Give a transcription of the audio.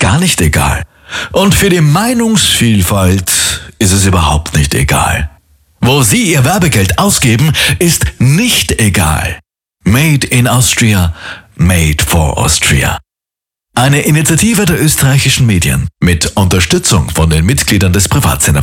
gar nicht egal. Und für die Meinungsvielfalt ist es überhaupt nicht egal. Wo Sie Ihr Werbegeld ausgeben, ist nicht egal. Made in Austria, made for Austria. Eine Initiative der österreichischen Medien mit Unterstützung von den Mitgliedern des Privatsender